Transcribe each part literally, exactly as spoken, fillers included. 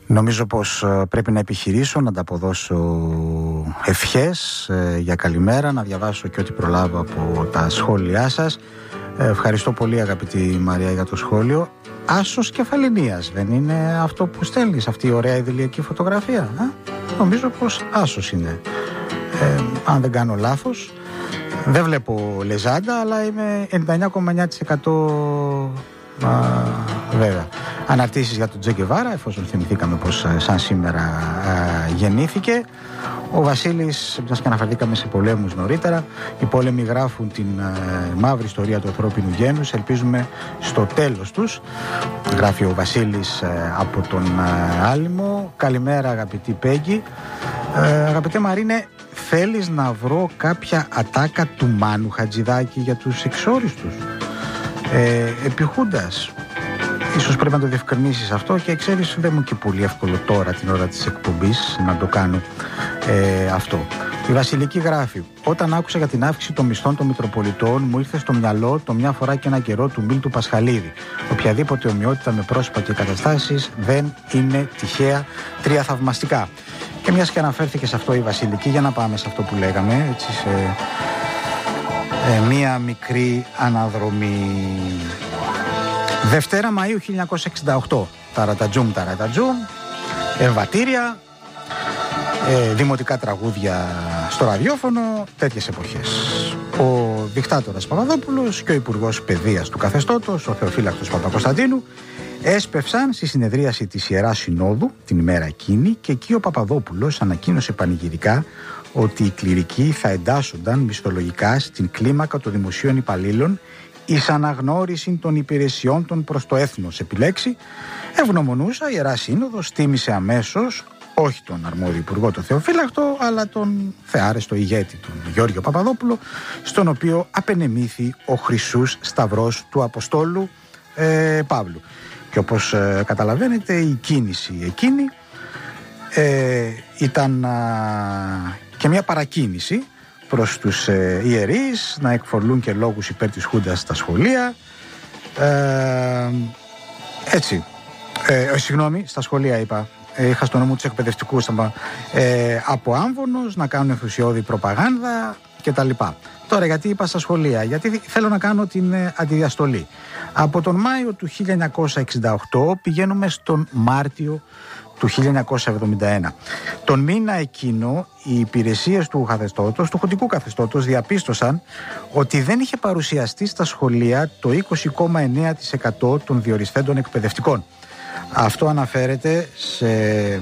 Νομίζω πως πρέπει να επιχειρήσω να ανταποδώσω ευχές ε, για καλημέρα, να διαβάσω και ό,τι προλάβω από τα σχόλιά σας. Ε, ευχαριστώ πολύ αγαπητή Μαρία για το σχόλιο. Άσος κεφαληνίας, δεν είναι αυτό που στέλνεις, αυτή η ωραία ιδηλιακή φωτογραφία? Α? Νομίζω πως άσος είναι, ε, αν δεν κάνω λάθος. Δεν βλέπω λεζάντα, αλλά είμαι ενενήντα εννιά κόμμα εννιά τοις εκατό α, βέβαια. Αναρτήσεις για τον Τζε Γκεβάρα, εφόσον θυμηθήκαμε πως σαν σήμερα α, γεννήθηκε. Ο Βασίλης, μιας και αναφερθήκαμε σε πολέμους νωρίτερα, οι πόλεμοι γράφουν την α, μαύρη ιστορία του ανθρώπινου γένους, ελπίζουμε στο τέλος τους. Γράφει ο Βασίλης α, από τον α, Άλυμο. Καλημέρα αγαπητή Πέγγι. ε, Αγαπητέ Μαρίνε, θέλεις να βρω κάποια ατάκα του Μάνου Χατζηδάκη για τους εξόριστους? Ε, επιχούντας, ίσως πρέπει να το διευκρινίσεις αυτό, και ξέρεις δεν μου και πολύ εύκολο τώρα την ώρα της εκπομπής να το κάνω ε, αυτό. Η Βασιλική γράφει: όταν άκουσα για την αύξηση των μισθών των Μητροπολιτών, μου ήρθε στο μυαλό το μια φορά και ένα καιρό του Μίλτου Πασχαλίδη. Οποιαδήποτε ομοιότητα με πρόσωπα και καταστάσεις δεν είναι τυχαία, τρία θαυμαστικά. Και μιας και αναφέρθηκε σε αυτό η Βασιλική, για να πάμε σε αυτό που λέγαμε, έτσι, σε ε, μία μικρή αναδρομή. Δευτέρα Μαΐου χίλια εννιακόσια εξήντα οκτώ. Ταρατατζούμ, ταρατατζούμ. Εμβατήρια, ε, δημοτικά τραγούδια στο ραδιόφωνο, τέτοιες εποχές. Ο δικτάτορας Παπαδόπουλος και ο υπουργός παιδείας του καθεστώτος, ο Θεοφύλακτος Παπακοσταντίνου, έσπευσαν στη συνεδρίαση της Ιεράς Συνόδου την ημέρα εκείνη, και εκεί ο Παπαδόπουλος ανακοίνωσε πανηγυρικά ότι οι κληρικοί θα εντάσσονταν μισθολογικά στην κλίμακα των δημοσίων υπαλλήλων εις αναγνώριση των υπηρεσιών των προς το έθνος. Επιλέξει, ευγνωμονούσα, η Ιερά Σύνοδος τίμησε αμέσως όχι τον αρμόδιο υπουργό, τον Θεοφύλακτο, αλλά τον θεάρεστο ηγέτη, τον Γιώργιο Παπαδόπουλο, στον οποίο απενεμήθη ο χρυσούς σταυρός του Αποστόλου ε, Παύλου. Και όπως ε, καταλαβαίνετε, η κίνηση εκείνη ε, ήταν α, και μια παρακίνηση προς τους ε, ιερείς να εκφορλούν και λόγους υπέρ της Χούντας στα σχολεία. Ε, έτσι, ε, συγγνώμη, στα σχολεία είπα, ε, είχα στο νου μου τους εκπαιδευτικούς, ε, από άμβονος να κάνουν ενθουσιώδη προπαγάνδα κτλ. Τώρα γιατί είπα στα σχολεία? Γιατί θέλω να κάνω την ε, αντιδιαστολή. Από τον Μάιο του χίλια εννιακόσια εξήντα οκτώ πηγαίνουμε στον Μάρτιο του χίλια εννιακόσια εβδομήντα ένα. Τον μήνα εκείνο οι υπηρεσίες του καθεστώτος, του χοντικού καθεστώτος, διαπίστωσαν ότι δεν είχε παρουσιαστεί στα σχολεία το είκοσι κόμμα εννέα τοις εκατό των διοριστέντων εκπαιδευτικών. Αυτό αναφέρεται σε, ε,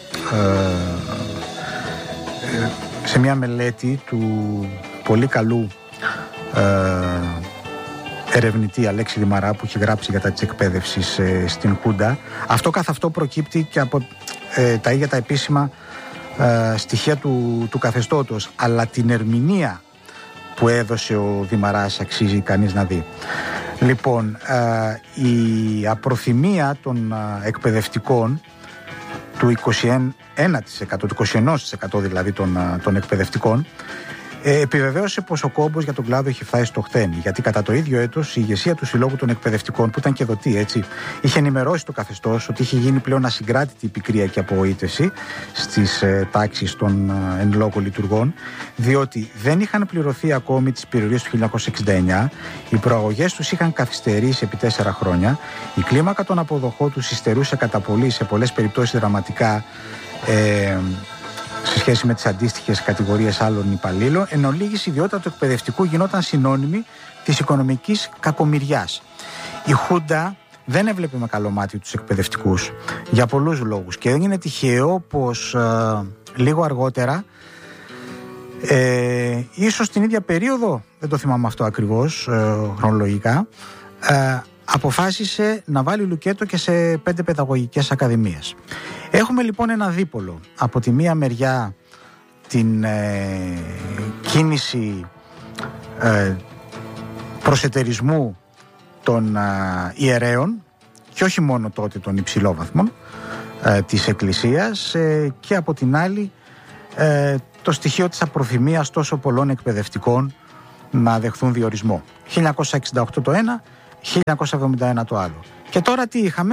σε μια μελέτη του πολύ καλού ε, ερευνητή Αλέξη Δημαρά, που έχει γράψει για τα της εκπαίδευσης ε, στην Χούντα. Αυτό καθ' αυτό προκύπτει και από ε, τα ίδια τα επίσημα ε, στοιχεία του, του καθεστώτος, αλλά την ερμηνεία που έδωσε ο Δημαράς αξίζει κανείς να δει. Λοιπόν, ε, η απροθυμία των ε, εκπαιδευτικών του είκοσι ένα τοις εκατό, του είκοσι ένα τοις εκατό δηλαδή των, ε, των εκπαιδευτικών, Ε, επιβεβαίωσε πως ο κόμπος για τον κλάδο είχε φτάσει στο χθένι. Γιατί κατά το ίδιο έτος η ηγεσία του Συλλόγου των Εκπαιδευτικών, που ήταν και δοτή, έτσι, είχε ενημερώσει το καθεστώς ότι είχε γίνει πλέον ασυγκράτητη η πικρία και απογοήτευση στις ε, τάξεις των ε, εν λόγω λειτουργών, διότι δεν είχαν πληρωθεί ακόμη τις περιορίες του χίλια εννιακόσια εξήντα εννιά, οι προαγωγές τους είχαν καθυστερήσει επί τέσσερα χρόνια, η κλίμακα των αποδοχών τους υστερούσε κατά πολύ, σε πολλές περιπτώσεις δραματικά, ε, σε σχέση με τις αντίστοιχες κατηγορίες άλλων υπαλλήλων, εν ολίγης η ιδιότητα του εκπαιδευτικού γινόταν συνώνυμη της οικονομικής κακομοιριάς. Η Χούντα δεν έβλεπε με καλό μάτι τους εκπαιδευτικούς για πολλούς λόγους, και δεν είναι τυχαίο πως ε, λίγο αργότερα, ε, ίσως την ίδια περίοδο, δεν το θυμάμαι αυτό ακριβώς ε, χρονολογικά, ε, αποφάσισε να βάλει λουκέτο και σε πέντε παιδαγωγικές ακαδημίες. Έχουμε λοιπόν ένα δίπολο. Από τη μία μεριά την ε, κίνηση ε, προσετερισμού των ε, ιερέων, και όχι μόνο τότε των υψηλόβαθμων ε, της Εκκλησίας, ε, και από την άλλη ε, το στοιχείο της απροθυμίας τόσο πολλών εκπαιδευτικών να δεχθούν διορισμό. χίλια εννιακόσια εξήντα οκτώ το ένα, χίλια εννιακόσια εβδομήντα ένα το άλλο. Και τώρα τι είχαμε?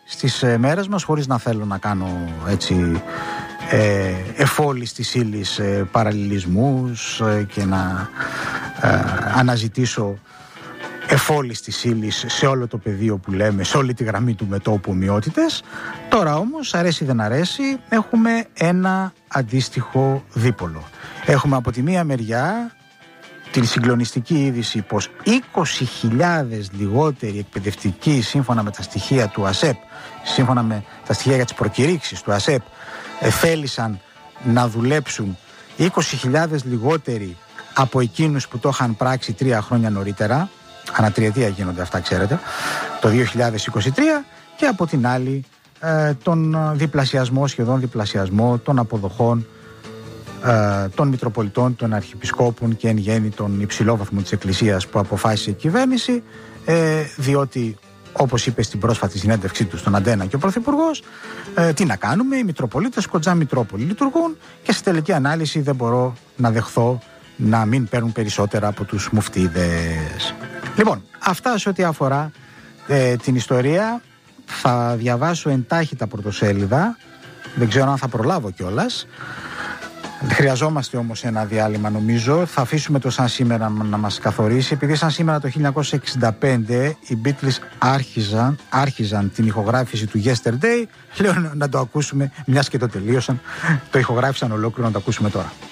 στις ε, μέρες μας, χωρίς να θέλω να κάνω έτσι ε, εφόλης της ύλης ε, παραλληλισμούς ε, και να ε, αναζητήσω εφόλης της ύλης σε όλο το πεδίο που λέμε, σε όλη τη γραμμή του μετώπου ομοιότητες. Τώρα όμως, αρέσει δεν αρέσει, έχουμε ένα αντίστοιχο δίπολο. Έχουμε από τη μία μεριά την συγκλονιστική είδηση πως είκοσι χιλιάδες λιγότεροι εκπαιδευτικοί, σύμφωνα με τα στοιχεία του ΑΣΕΠ, σύμφωνα με τα στοιχεία για τις προκηρύξεις του ΑΣΕΠ, θέλησαν να δουλέψουν είκοσι χιλιάδες λιγότεροι από εκείνους που το είχαν πράξει τρία χρόνια νωρίτερα. Ανατριετία γίνονται αυτά, ξέρετε, το δύο χιλιάδες είκοσι τρία, και από την άλλη ε, τον διπλασιασμό, σχεδόν διπλασιασμό των αποδοχών ε, των Μητροπολιτών, των Αρχιεπισκόπων και εν γέννη των υψηλόβαθμων της Εκκλησίας που αποφάσισε η κυβέρνηση, ε, διότι, όπως είπε στην πρόσφατη συνέντευξή του στον Αντένα και ο Πρωθυπουργός, ε, τι να κάνουμε, οι Μητροπολίτες κοντζά Μητρόπολη λειτουργούν και στη τελική ανάλυση δεν μπορώ να δεχθώ να μην παίρνουν περισσότερα από τους μουφτίδες. Λοιπόν, αυτά σε ό,τι αφορά ε, την ιστορία. Θα διαβάσω εντάχει τα πρωτοσέλιδα. Δεν ξέρω αν θα προλάβω κιόλας. Χρειαζόμαστε όμως ένα διάλειμμα, νομίζω. Θα αφήσουμε το σαν σήμερα να μας καθορίσει. Επειδή σαν σήμερα το χίλια εννιακόσια εξήντα πέντε οι Beatles άρχιζαν, άρχιζαν την ηχογράφηση του Yesterday, λέω να το ακούσουμε, μιας και το τελείωσαν. Το ηχογράφησαν ολόκληρο, να το ακούσουμε τώρα.